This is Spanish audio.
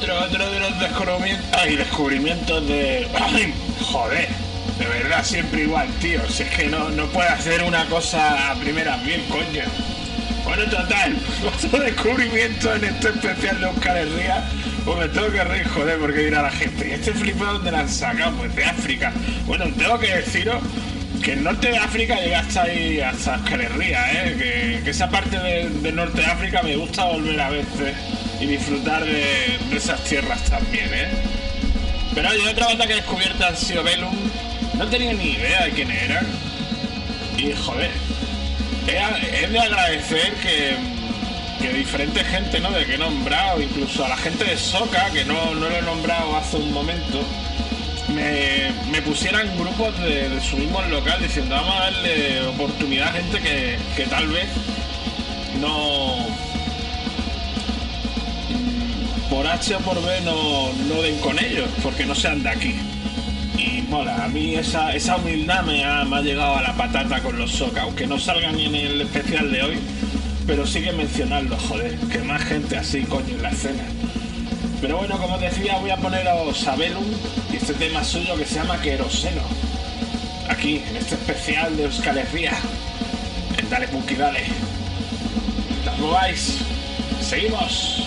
otro de los descubrimientos de... Ay, joder, de verdad, siempre igual, tío. Si es que no puede hacer una cosa a primeras bien, coño. Bueno, total, otro descubrimiento en este especial de Euskal Herria. Pues me tengo que reír, joder, porque dirá la gente, ¿y este flipado dónde lo han sacado? Pues de África. Bueno, tengo que deciros que el norte de África llega hasta ahí, hasta Euskal Herria, que esa parte del norte de África me gusta volver a veces y disfrutar de esas tierras también, Pero hay otra banda que he descubierto ha sido Velum. No tenía ni idea de quién eran. Y joder, es de agradecer que diferente gente, ¿no? De que he nombrado, incluso a la gente de Soca, que no lo he nombrado hace un momento, me pusieran grupos de su mismo local diciendo vamos a darle oportunidad a gente que tal vez no, por H o por B no den con ellos, porque no sean de aquí. Y mola, a mí esa humildad me ha llegado a la patata con los Soca, aunque no salgan en el especial de hoy, pero sí que mencionarlo, joder, que más gente así, coño, en la escena. Pero bueno, como decía, voy a poneros a Velum y este tema suyo que se llama Queroseno, aquí, en este especial de Euskal Herria, en Dale Punky Dale. ¿Las mováis? Seguimos.